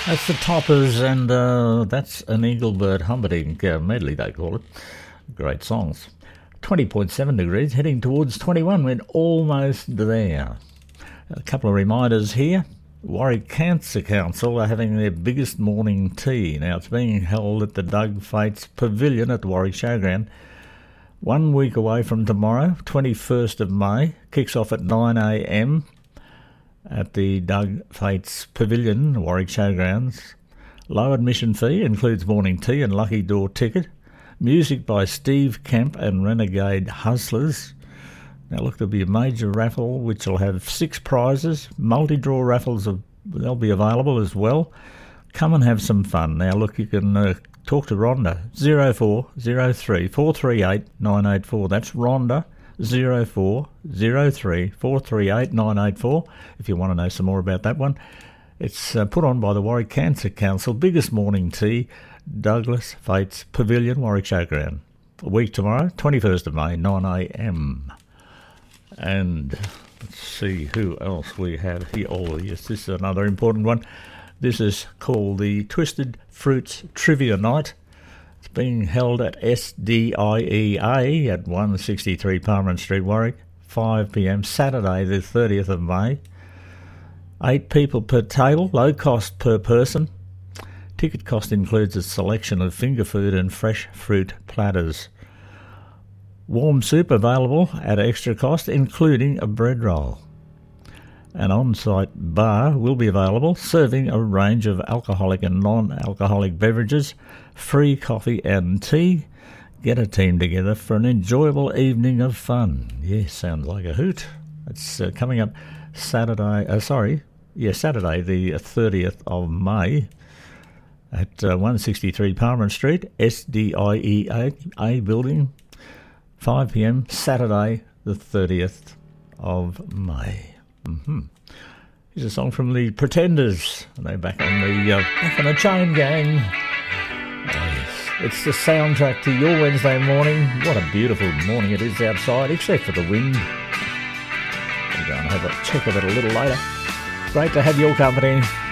That's the Toppers, and that's an Engelbert Humperdinck medley, they call it. Great songs. 20.7 degrees, heading towards 21. We're almost there. A couple of reminders here. Warwick Cancer Council are having their biggest morning tea. Now, it's being held at the Doug Fates Pavilion at the Warwick Showground. 1 week away from tomorrow, 21st of May. Kicks off at 9 a.m. at the Doug Fates Pavilion, Warwick Showgrounds. Low admission fee, includes morning tea and lucky door ticket. Music by Steve Kemp and Renegade Hustlers. Now look, there'll be a major raffle which will have 6 prizes. Multi-draw raffles, they'll be available as well. Come and have some fun. Now look, you can talk to Rhonda, 0403 438 984. That's Rhonda, 0403 438 984, if you want to know some more about that one. It's put on by the Warwick Cancer Council. Biggest morning tea, Douglas Fates Pavilion, Warwick Showground. A week tomorrow, 21st of May, 9 a.m. And let's see who else we have here. Oh, yes, this is another important one. This is called the Twisted Fruits Trivia Night. It's being held at SDIEA at 163 Parliament Street, Warwick, 5 p.m, Saturday the 30th of May. 8 people per table, low cost per person. Ticket cost includes a selection of finger food and fresh fruit platters. Warm soup available at extra cost, including a bread roll. An on-site bar will be available, serving a range of alcoholic and non-alcoholic beverages, free coffee and tea. Get a team together for an enjoyable evening of fun. Yes, sounds like a hoot. It's coming up Saturday the 30th of May at 163 Parliament Street, SDIEA building, 5 p.m, Saturday the 30th of May. Here's a song from the Pretenders. They're back on the Chain Gang. Oh, yes. It's the soundtrack to your Wednesday morning. What a beautiful morning it is outside, except for the wind. We'll go and have a check of it a little later. Great to have your company.